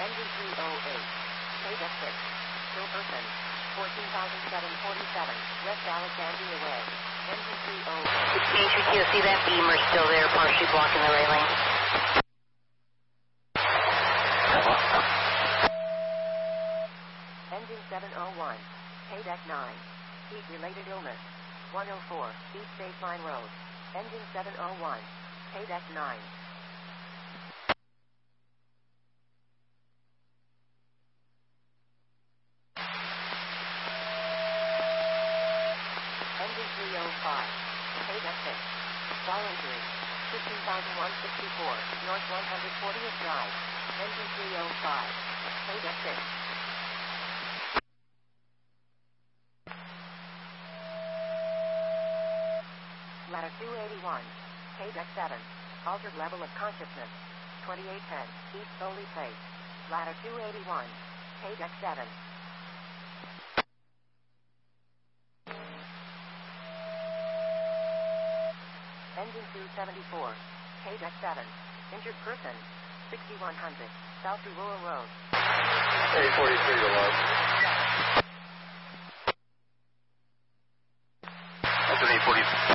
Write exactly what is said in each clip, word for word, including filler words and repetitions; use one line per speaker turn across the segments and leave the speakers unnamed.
Engine three oh eight. K deck six. Silverton. fourteen thousand seven hundred forty-seven. West Alexandria Way. Engine three oh eight.
sixteen two Q, see that beamer still there, partially blocking the railing?
Engine seven oh one. K deck nine. Heat-related illness. one oh four. East Baseline Road. Engine seven oh one. K deck nine. Engine three oh five. K deck six. Fall injury. fifteen thousand one hundred sixty-four. North one hundred fortieth Drive. Engine three oh five. K deck six. Ladder two eighty-one. K deck seven. Altered level of consciousness. twenty-eight ten. East Foley Place. Ladder two eighty-one. K deck seven. Engine two seventy-four. K deck seven. Injured person. sixty-one hundred. South Rural Road.
A forty-three to love. That's an A forty-three.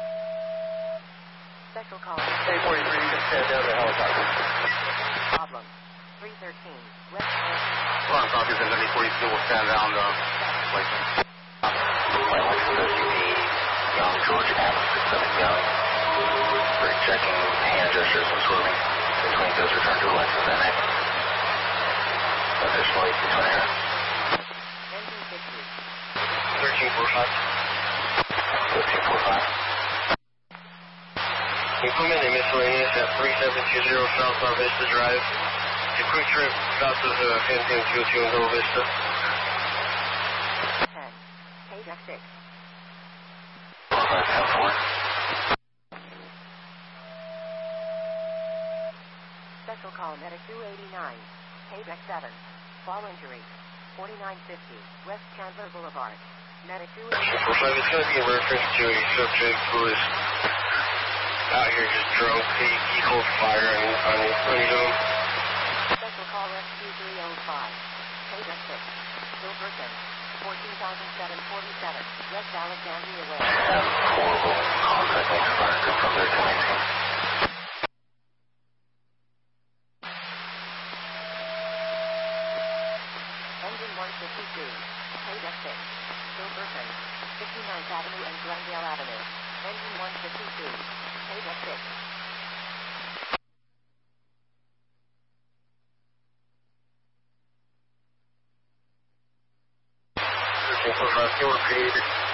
Special call.
A forty-three, you can stand down the helicopter.
Problem. three thirteen. West.
Come on, Falcons and A forty-three will stand down the placement. My wife says you need young George Adams to seven young. For checking hand gestures and swerving between those return to Alexis and X. Additionally, between her.
Engine sixty.
thirteen forty-five. thirteen forty-five.
Implement a miscellaneous at three seven two zero South Bar Vista Drive. It's a quick trip south of uh, ten ten two two in Villa Vista.
ten. K deck six.
five ten four.
Special call medic two eighty-nine. K deck seven. Fall injury. forty-nine fifty. West Chandler Boulevard. Medic two eighty-nine.
four five, it's going to be in reference to a subject who is out here just drunk. He, he holds fire on, on, his, on his own.
Special call rescue three oh five. K deck six. Silverton. fourteen thousand seven hundred forty-seven. West Alexandria Way.
Horrible. Contact makes fire good from there to maintain.
Engine one fifty-two. K deck six. Silverton. fifty-ninth Avenue and Glendale Avenue. Engine one fifty-two. K deck six.
thirteen forty-five, can you repeat?